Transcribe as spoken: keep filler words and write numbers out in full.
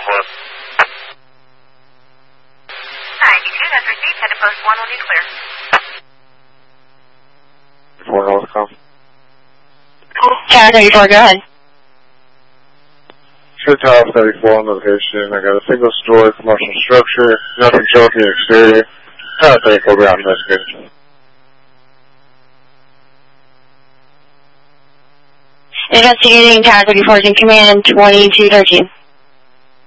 four. ninety-two has received. Head to post one will be clear. four Northcom. Tower thirty-four, go ahead. Sure, Tower thirty-four on location. I got a single story commercial structure, nothing joking exterior. Tower thirty-four ground investigated. Investigating Tower thirty-four is in command twenty-two thirteen.